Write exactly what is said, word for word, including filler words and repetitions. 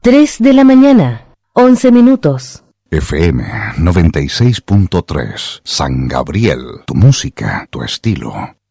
tres de la mañana, once minutos. F M noventa y seis punto tres, San Gabriel, tu música, tu estilo.